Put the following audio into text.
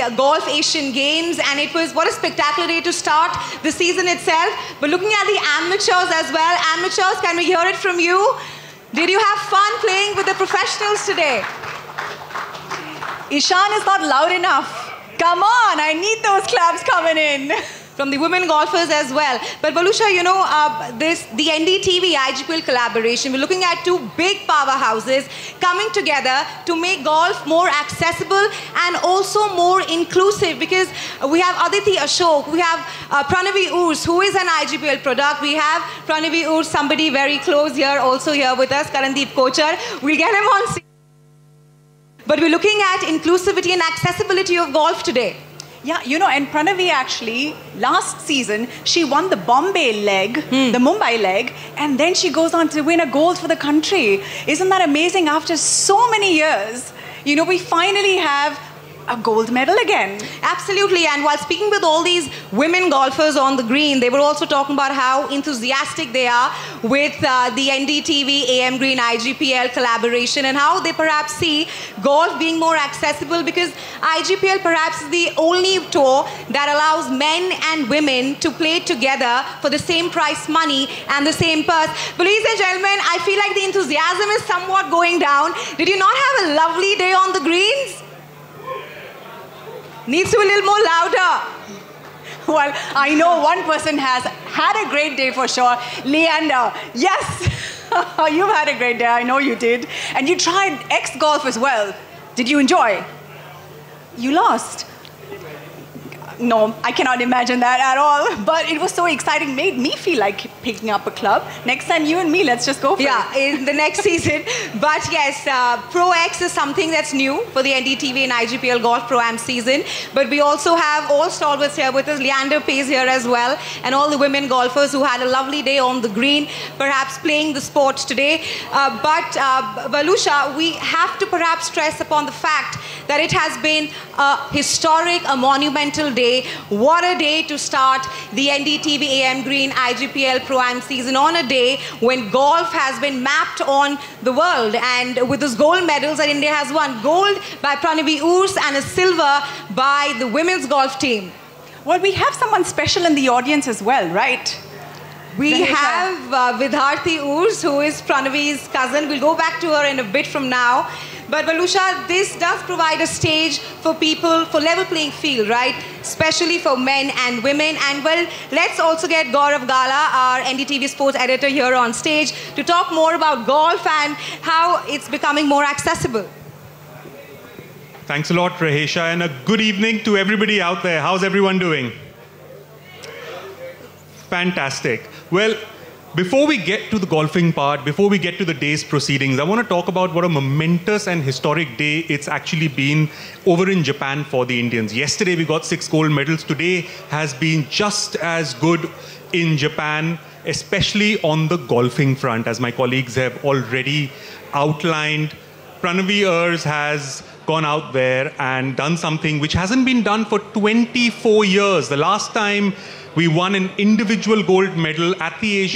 Golf Asian Games, and it was what a spectacular day to start the season itself. But looking at the amateurs as well, amateurs, can we hear it from you? Did you have fun playing with the professionals today? Ishan is not loud enough. Come on, I need those claps coming in. From the women golfers as well. But Valusha, you know, the NDTV IGPL collaboration, we're looking at two big powerhouses coming together to make golf more accessible and also more inclusive, because we have Aditi Ashok, we have Pranavi Urs, who is an IGPL product. We have Pranavi Urs, somebody very close here, also here with us, Karandeep Kochar. We'll get him on scene. But we're looking at inclusivity and accessibility of golf today. Yeah, you know, and Pranavi actually, last season, she won the Bombay leg, the Mumbai leg, and then she goes on to win a gold for the country. Isn't that amazing? After so many years, you know, we finally have a gold medal again. Absolutely. And while speaking with all these women golfers on the green, they were also talking about how enthusiastic they are with the NDTV AM Green IGPL collaboration, and how they perhaps see golf being more accessible, because IGPL perhaps is the only tour that allows men and women to play together for the same prize money and the same purse. But ladies and gentlemen, I feel like the enthusiasm is somewhat going down. Did you not have a lovely day on the greens? Needs to be a little more louder. Well, I know one person has had a great day for sure. Leander, yes, you've had a great day. I know you did. And you tried X-Golf as well. Did you enjoy? You lost. No, I cannot imagine that at all. But it was so exciting, made me feel like picking up a club. Next time, you and me, let's just go for it. Yeah, in the next season. But yes, Pro X is something that's new for the NDTV and IGPL Golf Pro-Am season. But we also have all stalwarts here with us. Leander Pace here as well. And all the women golfers who had a lovely day on the green, perhaps playing the sport today. But Valusha, we have to perhaps stress upon the fact that it has been a historic, a monumental day. What a day to start the NDTV AM Green IGPL Pro-Am season, on a day when golf has been mapped on the world, and with those gold medals that India has won. Gold by Pranavi Urs and a silver by the women's golf team. Well, we have someone special in the audience as well, right? We have Vidharthi Urs, who is Pranavi's cousin. We'll go back to her in a bit from now. But Valusha, this does provide a stage for people, for level playing field, right? Especially for men and women. And well, let's also get Gaurav Gala, our NDTV sports editor, here on stage to talk more about golf and how it's becoming more accessible. Thanks a lot, Rahesha, and a good evening to everybody out there. How's everyone doing? Fantastic. Well, before we get to the golfing part, before we get to the day's proceedings, I want to talk about what a momentous and historic day it's actually been over in Japan for the Indians. Yesterday we got 6 gold medals. Today has been just as good in Japan, especially on the golfing front, as my colleagues have already outlined. Pranavi Urs has gone out there and done something which hasn't been done for 24 years. The last time we won an individual gold medal at the Asian